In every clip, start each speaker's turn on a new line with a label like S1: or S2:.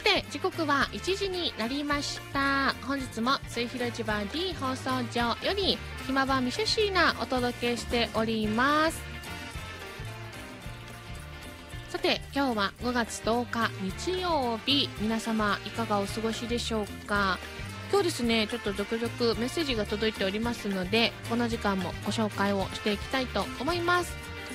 S1: て時刻は1時になりました。本日も末広市場 D 放送場よりひまばみしゅしーなお届けしております。さて今日は5月10日日曜日、皆様いかがお過ごしでしょうか。今日ですね、ちょっと続々メッセージが届いておりますので、この時間もご紹介をしていきたいと思います。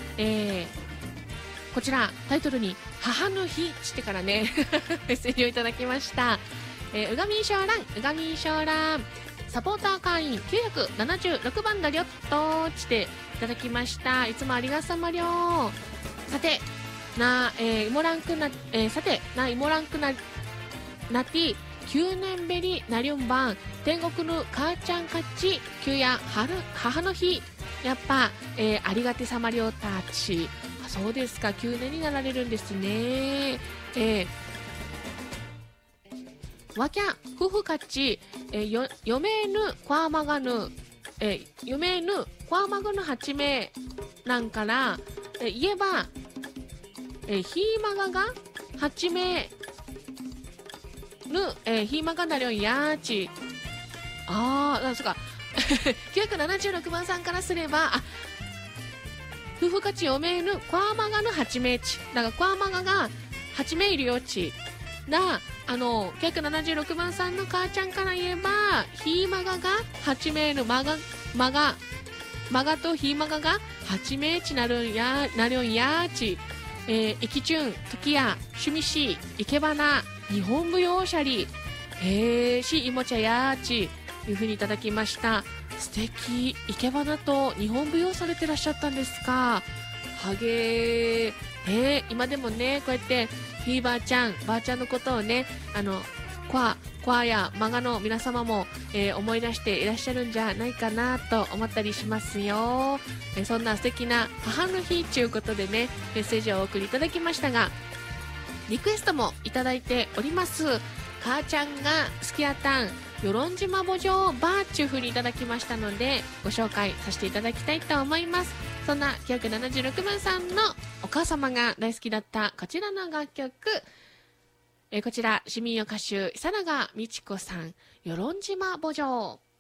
S1: こちらタイトルに母の日してからねメッセージをいただきました。うがみんしょうらん、うがみんしょうらん、サポーター会員976番だりょっとしていただきました。いつもありがさまりょう。さてイモランクな、イモランクななて9年べりなりょんばん天国の母ちゃんかち旧や母の日やっぱ、ありがてさまりょうたち。そうですか、9年になられるんですね。わきゃ夫婦かち、よめぬこわまがぬ、よめぬこわまがぬ8名なんから、言えば、ひいまがが8名ぬ、ひいまがなりょんやーち。なんすか976番さんからすれば、夫婦かちよめぬこわまがの8名ちだからこわまがが8名いるよちだ。976番さんの母ちゃんから言えば、ひいまがが8名のまがとひいまがが8名ちなるんやち。えきちゅんときや趣味しいけばな日本舞踊シャリしいもちゃやちいうふうにいただきました。素敵。いけばなと日本舞踊されてらっしゃったんですか。はげー、今でもねこうやってひいばあちゃんのことをねこわやまがの皆様も、思い出していらっしゃるんじゃないかなと思ったりしますよ。そんな素敵な母の日ということでねメッセージをお送りいただきましたが、リクエストもいただいております。母ちゃんが好きやたん与論島墓場バーチュー風にいただきましたのでご紹介させていただきたいと思います。そんな976番さんのお母様が大好きだったこちらの楽曲、こちら市民歌手久永美智子さん与論島墓場。